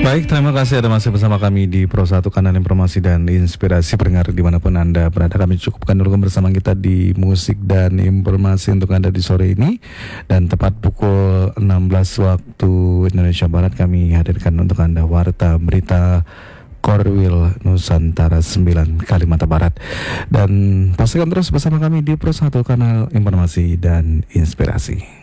Baik, terima kasih Anda masih bersama kami di Pro 1 Kanal Informasi dan Inspirasi. Pendengar dimanapun Anda berada, kami cukupkan dulu bersama kita di musik dan informasi untuk Anda di sore ini. Dan tepat pukul 16 waktu Indonesia Barat kami hadirkan untuk Anda Warta Berita Korwil Nusantara 9 Kalimantan Barat. Dan pastikan terus bersama kami di Pro 1 Kanal Informasi dan Inspirasi.